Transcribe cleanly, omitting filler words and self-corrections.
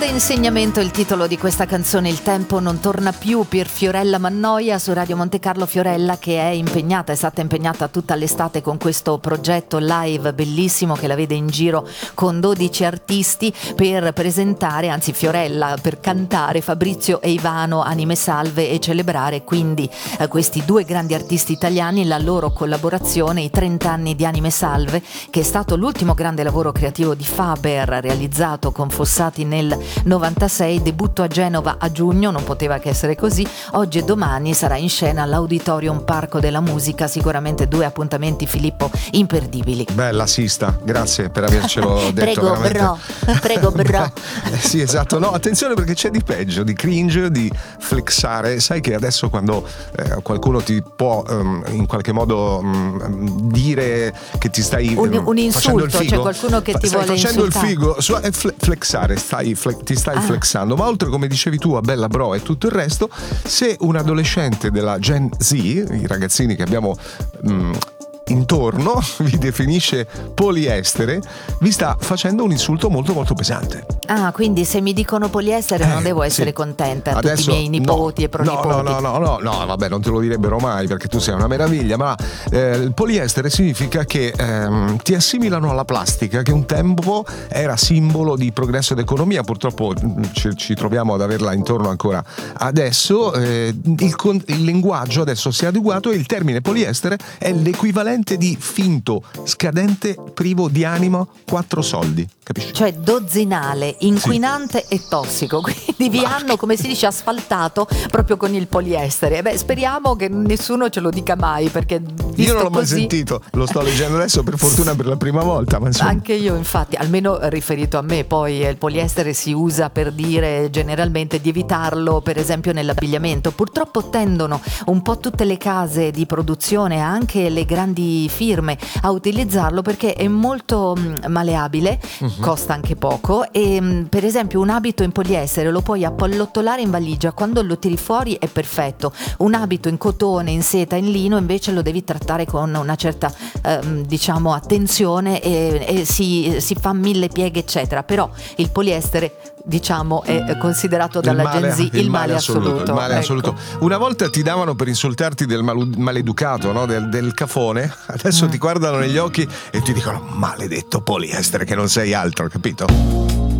insegnamento il titolo di questa canzone, Il tempo non torna più, per Fiorella Mannoia su Radio Monte Carlo. Fiorella che è stata impegnata tutta l'estate con questo progetto live bellissimo che la vede in giro con 12 artisti per presentare, anzi Fiorella per cantare Fabrizio e Ivano, Anime Salve, e celebrare quindi questi due grandi artisti italiani, la loro collaborazione, i 30 anni di Anime Salve, che è stato l'ultimo grande lavoro creativo di Faber realizzato con Fossati nel 96, debutto a Genova a giugno, non poteva che essere così. Oggi e domani sarà in scena all'Auditorium Parco della Musica, sicuramente due appuntamenti, Filippo, imperdibili. Bella Sista, grazie per avercelo detto. Prego bro. Sì, esatto, no, attenzione perché c'è di peggio, di cringe, di flexare. Sai che adesso quando qualcuno ti può in qualche modo dire che ti stai un insulto, c'è qualcuno che ti vuole facendo insultare. Il figo, flexare, ti stai flexando, ma oltre, come dicevi tu, a bella bro e tutto il resto, se un adolescente della Gen Z, i ragazzini che abbiamo intorno, vi definisce poliestere, vi sta facendo un insulto molto molto pesante. Ah, quindi se mi dicono poliestere non devo essere contenta, adesso, tutti i miei nipoti e pronipoti. No, vabbè, non te lo direbbero mai perché tu sei una meraviglia, ma il poliestere significa che ti assimilano alla plastica, che un tempo era simbolo di progresso ed economia. Purtroppo ci troviamo ad averla intorno ancora adesso. Il linguaggio adesso si è adeguato e il termine poliestere è l'equivalente di finto, scadente, privo di animo, 4 soldi, capisci? Cioè dozzinale, inquinante e tossico, quindi vi hanno, come si dice, asfaltato proprio con il poliestere. Beh, speriamo che nessuno ce lo dica mai, perché io non l'ho mai sentito, lo sto leggendo adesso per fortuna per la prima volta, ma insomma. Anche io, infatti, almeno riferito a me. Poi il poliestere si usa per dire generalmente di evitarlo, per esempio nell'abbigliamento. Purtroppo tendono un po' tutte le case di produzione, anche le grandi firme, a utilizzarlo perché è molto maleabile, costa anche poco, e per esempio un abito in poliestere lo puoi appallottolare in valigia, quando lo tiri fuori è perfetto. Un abito in cotone, in seta, in lino invece lo devi trattare con una certa diciamo attenzione e si fa 1000 pieghe eccetera, però il poliestere, diciamo, è considerato dalla Gen Z il male assoluto. Il male ecco. assoluto. Una volta ti davano per insultarti del maleducato, no? del cafone, adesso ti guardano negli occhi e ti dicono maledetto poliestere che non sei altro, capito?